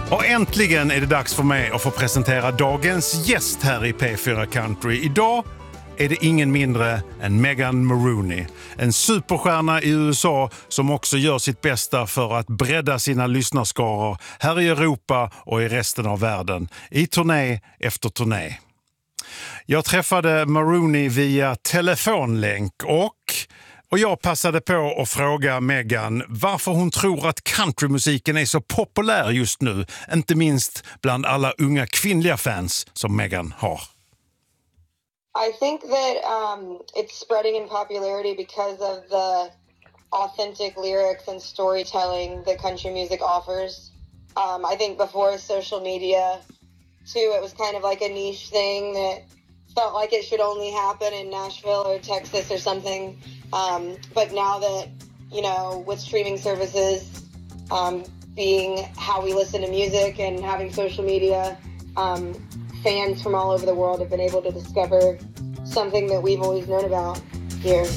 Och äntligen är det dags för mig att få presentera dagens gäst här i P4 Country. Idag är det ingen mindre än Megan Maroney. En superstjärna i USA som också gör sitt bästa för att bredda sina lyssnarskaror här i Europa och i resten av världen. I turné efter turné. Jag träffade Maroney via telefonlänk och jag passade på att fråga Megan varför hon tror att countrymusiken är så populär just nu. Inte minst bland alla unga kvinnliga fans som Megan har. I think that it's spreading in popularity because of the authentic lyrics and storytelling that country music offers. I think before social media, too, it was kind of like a niche thing that felt like it should only happen in Nashville or Texas or something. But now that, you know, with streaming services being how we listen to music and having social media, fans from all over the world have been able to discover something that we've always known about here.